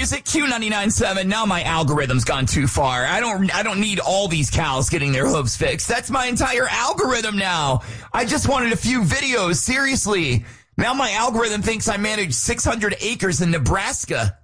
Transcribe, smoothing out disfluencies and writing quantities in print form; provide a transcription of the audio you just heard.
music, Q99.7. Now my algorithm's gone too far. I don't need all these cows getting their hooves fixed. That's my entire algorithm now. I just wanted a few videos, seriously. Now my algorithm thinks I manage 600 acres in Nebraska.